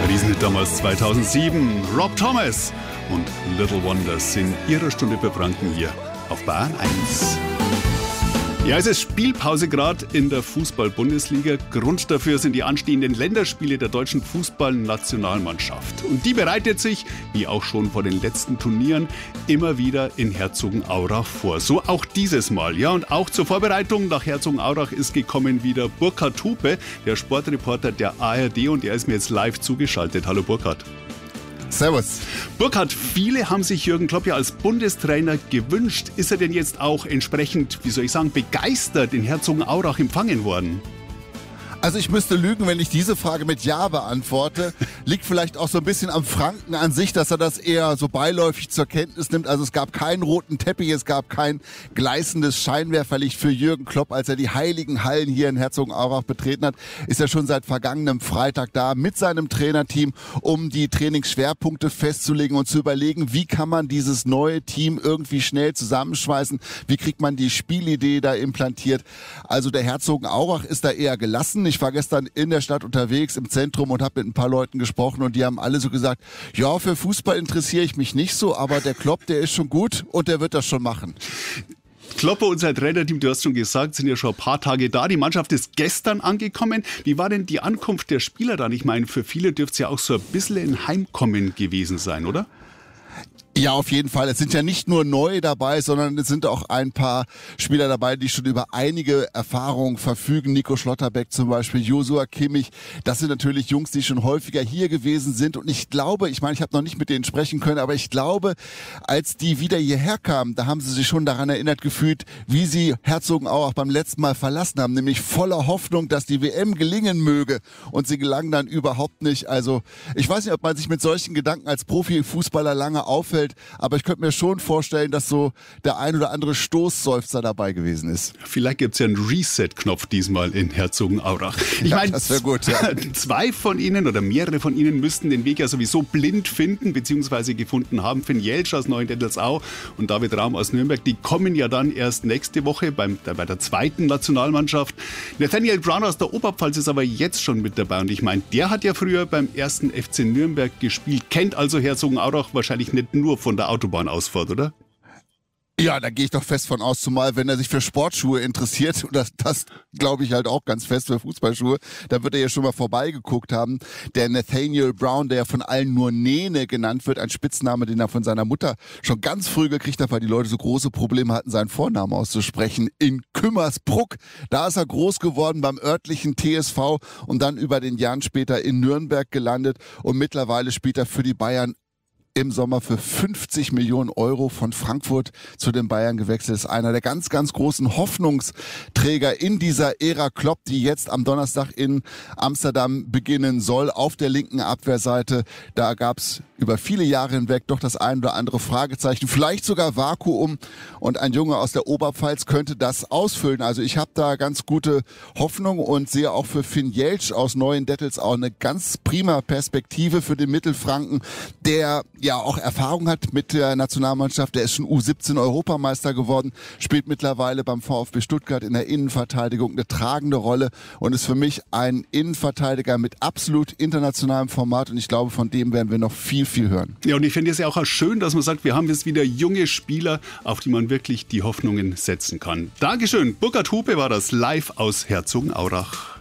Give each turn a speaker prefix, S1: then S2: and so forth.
S1: Riesenhit damals 2007. Rob Thomas und Little Wonders in ihrer Stunde für Franken hier auf Bayern 1. Ja, es ist Spielpause gerade in der Fußball-Bundesliga. Grund dafür sind die anstehenden Länderspiele der deutschen Fußballnationalmannschaft. Und die bereitet sich, wie auch schon vor den letzten Turnieren, immer wieder in Herzogenaurach vor. So auch dieses Mal. Ja, und auch zur Vorbereitung nach Herzogenaurach ist gekommen wieder Burkhard Hupe, der Sportreporter der ARD, und er ist mir jetzt live zugeschaltet. Hallo Burkhard.
S2: Servus.
S1: Burkhard, viele haben sich Jürgen Klopp ja als Bundestrainer gewünscht. Ist er denn jetzt auch entsprechend, wie soll ich sagen, begeistert in Herzogenaurach empfangen worden?
S2: Also ich müsste lügen, wenn ich diese Frage mit Ja beantworte. Liegt vielleicht auch so ein bisschen am Franken an sich, dass er das eher so beiläufig zur Kenntnis nimmt. Also es gab keinen roten Teppich, es gab kein gleißendes Scheinwerferlicht für Jürgen Klopp. Als er die heiligen Hallen hier in Herzogenaurach betreten hat, ist er schon seit vergangenem Freitag da mit seinem Trainerteam, um die Trainingsschwerpunkte festzulegen und zu überlegen, wie kann man dieses neue Team irgendwie schnell zusammenschweißen, wie kriegt man die Spielidee da implantiert. Also der Herzogenaurach ist da eher gelassen. Ich war gestern in der Stadt unterwegs im Zentrum und habe mit ein paar Leuten gesprochen und die haben alle so gesagt, ja, für Fußball interessiere ich mich nicht so, aber der Klopp, der ist schon gut und der wird das schon machen.
S1: Klopper und sein Trainerteam, du hast schon gesagt, sind ja schon ein paar Tage da. Die Mannschaft ist gestern angekommen. Wie war denn die Ankunft der Spieler dann? Ich meine, für viele dürfte es ja auch so ein bisschen ein Heimkommen gewesen sein, oder?
S2: Ja, auf jeden Fall. Es sind ja nicht nur neue dabei, sondern es sind auch ein paar Spieler dabei, die schon über einige Erfahrungen verfügen. Nico Schlotterbeck zum Beispiel, Joshua Kimmich. Das sind natürlich Jungs, die schon häufiger hier gewesen sind. Und ich glaube, ich habe noch nicht mit denen sprechen können, aber ich glaube, als die wieder hierher kamen, da haben sie sich schon daran erinnert gefühlt, wie sie Herzogenaurach beim letzten Mal verlassen haben. Nämlich voller Hoffnung, dass die WM gelingen möge. Und sie gelang dann überhaupt nicht. Also ich weiß nicht, ob man sich mit solchen Gedanken als Profifußballer lange aufhält. Aber ich könnte mir schon vorstellen, dass so der ein oder andere Stoßseufzer dabei gewesen ist.
S1: Vielleicht gibt es ja einen Reset-Knopf diesmal in Herzogenaurach. Ich meine,
S2: das wäre gut. Ja.
S1: Zwei von Ihnen oder mehrere von Ihnen müssten den Weg ja sowieso blind finden bzw. gefunden haben. Finn Jeltsch aus Neuendettelsau und David Raum aus Nürnberg. Die kommen ja dann erst nächste Woche bei der zweiten Nationalmannschaft. Nathaniel Brown aus der Oberpfalz ist aber jetzt schon mit dabei. Und ich meine, der hat ja früher beim ersten FC Nürnberg gespielt, kennt also Herzogenaurach wahrscheinlich nicht nur von der Autobahnausfahrt, oder?
S2: Ja, da gehe ich doch fest von aus, zumal wenn er sich für Sportschuhe interessiert, und das glaube ich halt auch ganz fest für Fußballschuhe, da wird er ja schon mal vorbeigeguckt haben. Der Nathaniel Brown, der ja von allen nur Nene genannt wird, ein Spitzname, den er von seiner Mutter schon ganz früh gekriegt hat, weil die Leute so große Probleme hatten, seinen Vornamen auszusprechen. In Kümmersbruck, da ist er groß geworden beim örtlichen TSV und dann über den Jahren später in Nürnberg gelandet und mittlerweile spielt er für die Bayern im Sommer für 50 Millionen Euro von Frankfurt zu den Bayern gewechselt. Ist einer der ganz, ganz großen Hoffnungsträger in dieser Ära Klopp, die jetzt am Donnerstag in Amsterdam beginnen soll. Auf der linken Abwehrseite, da gab es über viele Jahre hinweg doch das ein oder andere Fragezeichen, vielleicht sogar Vakuum. Und ein Junge aus der Oberpfalz könnte das ausfüllen. Also ich habe da ganz gute Hoffnung und sehe auch für Finn Jeltsch aus Neuendettelsau eine ganz prima Perspektive für den Mittelfranken, der ja auch Erfahrung hat mit der Nationalmannschaft. Der ist schon U17-Europameister geworden, spielt mittlerweile beim VfB Stuttgart in der Innenverteidigung eine tragende Rolle und ist für mich ein Innenverteidiger mit absolut internationalem Format und ich glaube, von dem werden wir noch viel, viel hören.
S1: Ja, und ich finde es ja auch schön, dass man sagt, wir haben jetzt wieder junge Spieler, auf die man wirklich die Hoffnungen setzen kann. Dankeschön. Burkhard Hupe war das live aus Herzogenaurach.